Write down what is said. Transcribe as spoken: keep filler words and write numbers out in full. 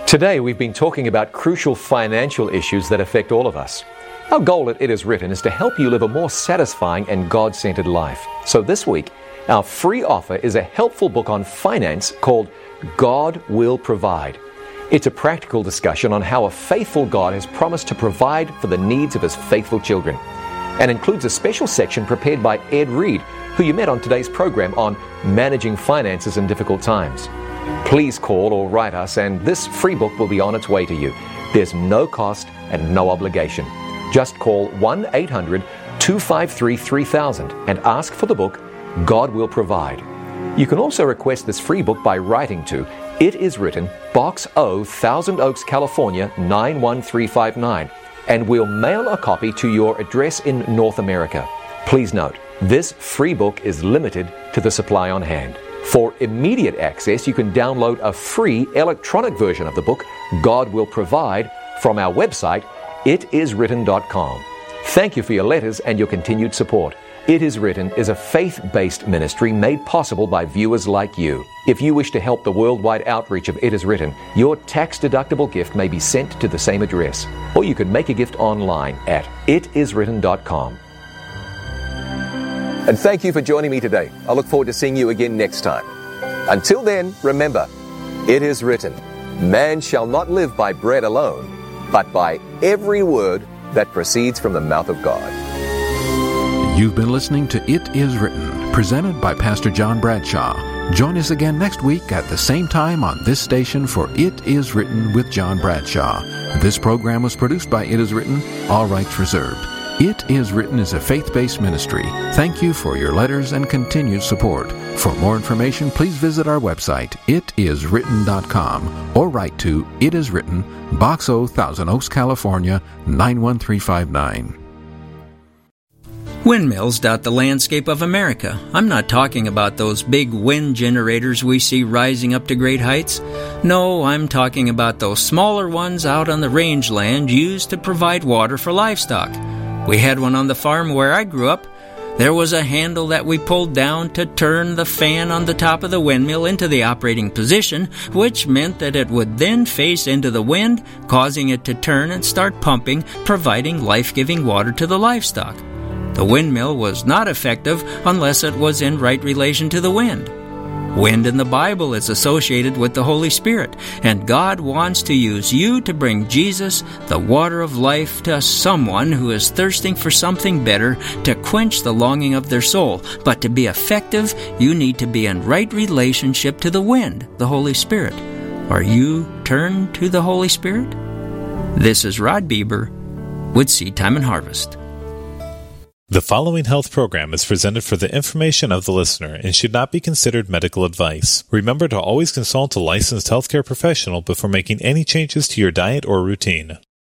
Today we've been talking about crucial financial issues that affect all of us. Our goal at It Is Written is to help you live a more satisfying and God-centered life. So this week, our free offer is a helpful book on finance called God Will Provide. It's a practical discussion on how a faithful God has promised to provide for the needs of His faithful children, and includes a special section prepared by Ed Reed, who you met on today's program on managing finances in difficult times. Please call or write us, and this free book will be on its way to you. There's no cost and no obligation. Just call one eight hundred two five three three thousand and ask for the book, God Will Provide. You can also request this free book by writing to It Is Written, Box O, Thousand Oaks, California, nine one three five nine, and we'll mail a copy to your address in North America. Please note, this free book is limited to the supply on hand. For immediate access, you can download a free electronic version of the book, God Will Provide, from our website, it is written dot com. Thank you for your letters and your continued support. It Is Written is a faith-based ministry made possible by viewers like you. If you wish to help the worldwide outreach of It Is Written, your tax-deductible gift may be sent to the same address, or you can make a gift online at it is written dot com. And thank you for joining me today. I look forward to seeing you again next time. Until then, remember, it is written, man shall not live by bread alone, but by every word that proceeds from the mouth of God. You've been listening to It Is Written, presented by Pastor John Bradshaw. Join us again next week at the same time on this station for It Is Written with John Bradshaw. This program was produced by It Is Written, all rights reserved. It Is Written is a faith-based ministry. Thank you for your letters and continued support. For more information, please visit our website, it is written dot com, or write to It Is Written, Box O, Thousand Oaks, California, nine one three five nine. Windmills dot the landscape of America. I'm not talking about those big wind generators we see rising up to great heights. No, I'm talking about those smaller ones out on the rangeland used to provide water for livestock. We had one on the farm where I grew up. There was a handle that we pulled down to turn the fan on the top of the windmill into the operating position, which meant that it would then face into the wind, causing it to turn and start pumping, providing life-giving water to the livestock. The windmill was not effective unless it was in right relation to the wind. Wind in the Bible is associated with the Holy Spirit, and God wants to use you to bring Jesus, the water of life, to someone who is thirsting for something better to quench the longing of their soul. But to be effective, you need to be in right relationship to the wind, the Holy Spirit. Are you turned to the Holy Spirit? This is Rod Bieber with Seed Time and Harvest. The following health program is presented for the information of the listener and should not be considered medical advice. Remember to always consult a licensed healthcare professional before making any changes to your diet or routine.